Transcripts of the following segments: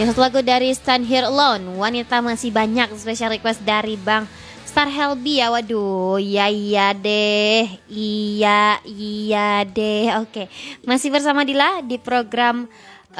Ya, satu lagu dari Stand Here Alone. Wanita masih banyak, special request dari Bang Star Helby ya. Waduh, iya deh. Iya deh. Oke. Masih bersama Dila di program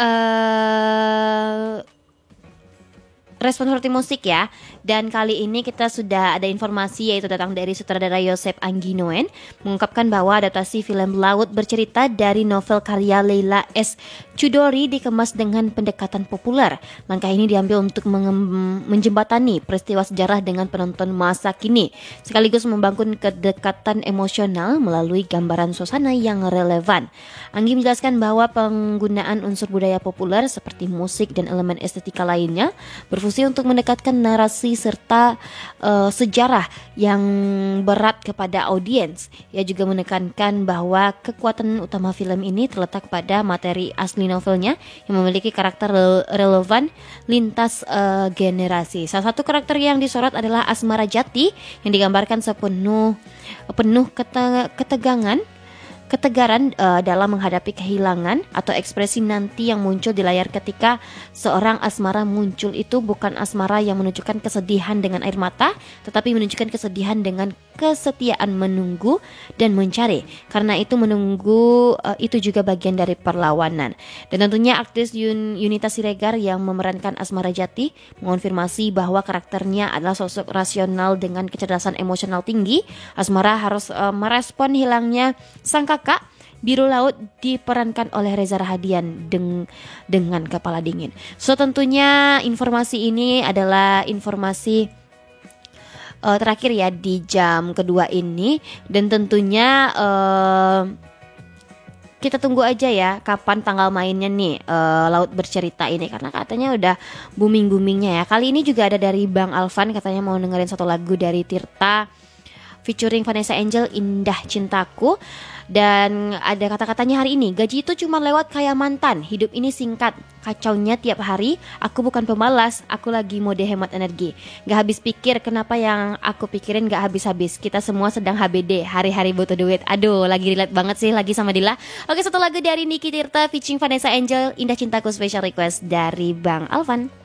Respon Horti Musik ya. Dan kali ini kita sudah ada informasi yaitu datang dari sutradara Yosep Angginoen mengungkapkan bahwa adaptasi film Laut Bercerita dari novel karya Leila S. Chudori dikemas dengan pendekatan populer. Langkah ini diambil untuk menjembatani peristiwa sejarah dengan penonton masa kini, sekaligus membangun kedekatan emosional melalui gambaran suasana yang relevan. Anggi menjelaskan bahwa penggunaan unsur budaya populer seperti musik dan elemen estetika lainnya berfungsi untuk mendekatkan narasi serta sejarah yang berat kepada audiens. Ia juga menekankan bahwa kekuatan utama film ini terletak pada materi asli novelnya yang memiliki karakter relevan lintas generasi. Salah satu karakter yang disorot adalah Asmara Jati yang digambarkan penuh ketegaran dalam menghadapi kehilangan atau ekspresi nanti yang muncul di layar ketika seorang asmara muncul itu bukan asmara yang menunjukkan kesedihan dengan air mata, tetapi menunjukkan kesedihan dengan kesetiaan menunggu dan mencari. Karena itu menunggu itu juga bagian dari perlawanan. Dan tentunya aktris Yunita Siregar yang memerankan Asmara Jati mengonfirmasi bahwa karakternya adalah sosok rasional dengan kecerdasan emosional tinggi. Asmara harus merespon hilangnya sang kakak biru laut diperankan oleh Reza Rahadian dengan kepala dingin. So tentunya informasi ini adalah informasi terakhir ya di jam kedua ini. Dan tentunya kita tunggu aja ya kapan tanggal mainnya nih Laut Bercerita ini, karena katanya udah booming-boomingnya ya. Kali ini juga ada dari Bang Alvan, katanya mau dengerin satu lagu dari Tirta featuring Vanessa Angel, Indah Cintaku. Dan ada kata-katanya hari ini, gaji itu cuma lewat kayak mantan, hidup ini singkat, kacaunya tiap hari, aku bukan pemalas, aku lagi mode hemat energi. Gak habis pikir, kenapa yang aku pikirin gak habis-habis, kita semua sedang HBD, hari-hari butuh duit. Aduh, lagi relate banget sih, lagi sama Dila. Oke, satu lagu dari Niki Tirta featuring Vanessa Angel, Indah Cintaku, special request dari Bang Alvan.